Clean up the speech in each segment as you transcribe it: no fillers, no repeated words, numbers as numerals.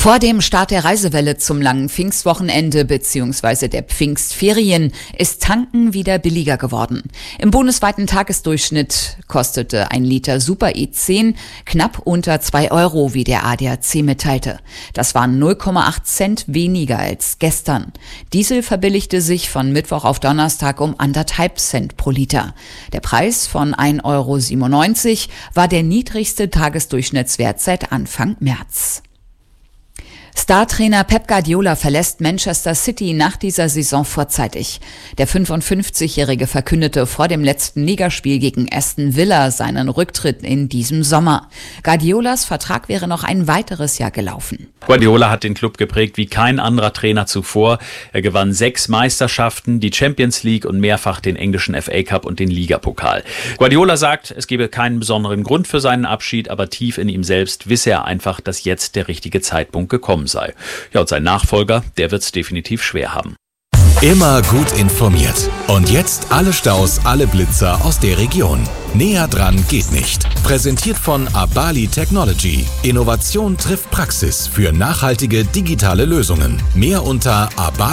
Vor dem Start der Reisewelle zum langen Pfingstwochenende bzw. der Pfingstferien ist Tanken wieder billiger geworden. Im bundesweiten Tagesdurchschnitt kostete ein Liter Super E10 knapp unter 2 Euro, wie der ADAC mitteilte. Das waren 0,8 Cent weniger als gestern. Diesel verbilligte sich von Mittwoch auf Donnerstag um 1,5 Cent pro Liter. Der Preis von 1,97 Euro war der niedrigste Tagesdurchschnittswert seit Anfang März. Startrainer Pep Guardiola verlässt Manchester City nach dieser Saison vorzeitig. Der 55-Jährige verkündete vor dem letzten Ligaspiel gegen Aston Villa seinen Rücktritt in diesem Sommer. Guardiolas Vertrag wäre noch ein weiteres Jahr gelaufen. Guardiola hat den Club geprägt wie kein anderer Trainer zuvor. Er gewann 6 Meisterschaften, die Champions League und mehrfach den englischen FA Cup und den Ligapokal. Guardiola sagt, es gebe keinen besonderen Grund für seinen Abschied, aber tief in ihm selbst wisse er einfach, dass jetzt der richtige Zeitpunkt gekommen sei. Ja, und sein Nachfolger, der wird es definitiv schwer haben. Immer gut informiert. Und jetzt alle Staus, alle Blitzer aus der Region. Näher dran geht nicht. Präsentiert von Abali Technology. Innovation trifft Praxis für nachhaltige digitale Lösungen. Mehr unter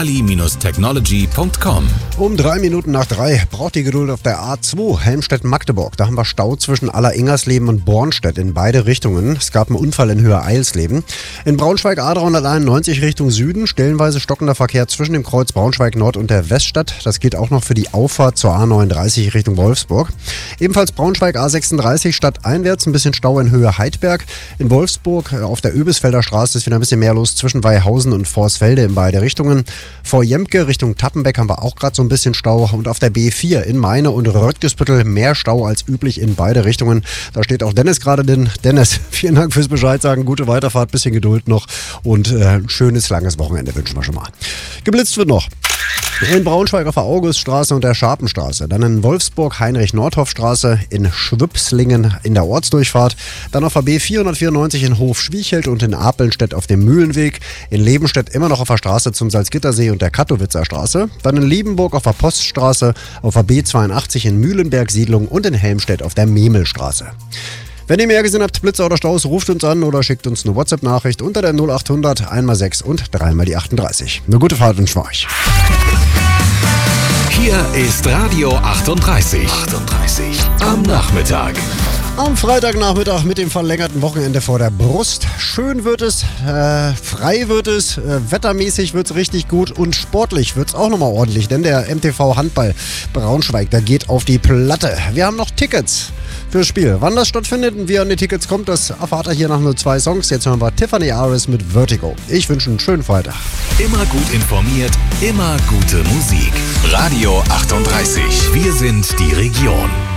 abali-technology.com. Um 3 Minuten nach 3 braucht die Geduld auf der A2 Helmstedt-Magdeburg. Da haben wir Stau zwischen Aller-Ingersleben und Bornstedt in beide Richtungen. Es gab einen Unfall in Höhe Eilsleben. In Braunschweig A391 Richtung Süden stellenweise stockender Verkehr zwischen dem Kreuz Braunschweig Nord und der Weststadt. Das gilt auch noch für die Auffahrt zur A39 Richtung Wolfsburg. Ebenfalls Braunschweig A36 stadteinwärts, ein bisschen Stau in Höhe Heidberg. In Wolfsburg auf der Öbisfelder Straße ist wieder ein bisschen mehr los zwischen Weihausen und Vorsfelde in beide Richtungen. Vor Jemke Richtung Tappenbeck haben wir auch gerade so ein bisschen Stau. Und auf der B4 in Meine und Röttgesbüttel mehr Stau als üblich in beide Richtungen. Da steht auch Dennis gerade drin. Dennis, vielen Dank fürs Bescheid sagen. Gute Weiterfahrt, bisschen Geduld noch und ein schönes, langes Wochenende wünschen wir schon mal. Geblitzt wird noch. In Braunschweig auf der Auguststraße und der Scharpenstraße, dann in Wolfsburg Heinrich-Nordhoff-Straße, in Schwüpslingen in der Ortsdurchfahrt, dann auf der B494 in Hof-Schwiechelt und in Apelnstedt auf dem Mühlenweg, in Lebenstedt immer noch auf der Straße zum Salzgittersee und der Kattowitzer Straße, dann in Liebenburg auf der Poststraße, auf der B82 in Mühlenberg-Siedlung und in Helmstedt auf der Memelstraße. Wenn ihr mehr gesehen habt, Blitzer oder Staus, ruft uns an oder schickt uns eine WhatsApp-Nachricht unter der 0800 1x6 und 3x38. Eine gute Fahrt wünschen wir euch. Hier ist Radio 38. Am Nachmittag. Am Freitagnachmittag mit dem verlängerten Wochenende vor der Brust. Schön wird es, frei wird es, wettermäßig wird es richtig gut und sportlich wird es auch nochmal ordentlich, denn der MTV Handball Braunschweig, der geht auf die Platte. Wir haben noch Tickets fürs Spiel. Wann das stattfindet und wie ihr an die Tickets kommt, das erfahrt ihr hier nach nur 2 Songs. Jetzt hören wir Tiffany Aris mit Vertigo. Ich wünsche einen schönen Freitag. Immer gut informiert, immer gute Musik. Radio 38. Wir sind die Region.